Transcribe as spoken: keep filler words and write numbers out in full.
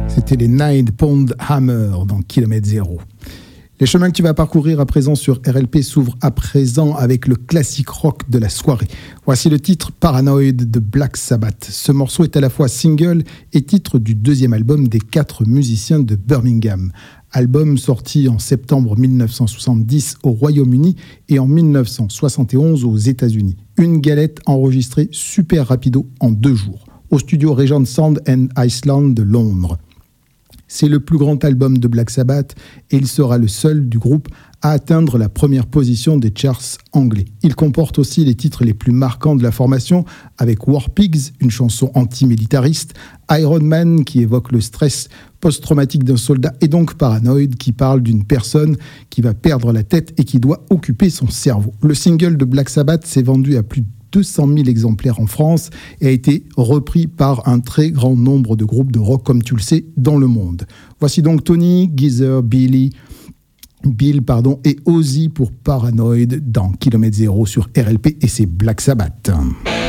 C'était les Nine Pound Hammer dans Kilomètre Zéro. Les chemins que tu vas parcourir à présent sur R L P s'ouvrent à présent avec le classique rock de la soirée. Voici le titre Paranoid de Black Sabbath. Ce morceau est à la fois single et titre du deuxième album des quatre musiciens de Birmingham. Album sorti en septembre mille neuf cent soixante-dix au Royaume-Uni et en mille neuf cent soixante et onze aux États-Unis. Une galette enregistrée super rapido en deux jours au studio Regent Sound and Iceland de Londres. C'est le plus grand album de Black Sabbath et il sera le seul du groupe à atteindre la première position des charts anglais. Il comporte aussi les titres les plus marquants de la formation avec War Pigs, une chanson antimilitariste, Iron Man qui évoque le stress post-traumatique d'un soldat et donc Paranoid qui parle d'une personne qui va perdre la tête et qui doit occuper son cerveau. Le single de Black Sabbath s'est vendu à plus de deux cent mille exemplaires en France et a été repris par un très grand nombre de groupes de rock, comme tu le sais, dans le monde. Voici donc Tony, Geezer, Billy, Bill pardon, et Ozzy pour Paranoid dans Kilomètre Zéro sur R L P et c'est Black Sabbath.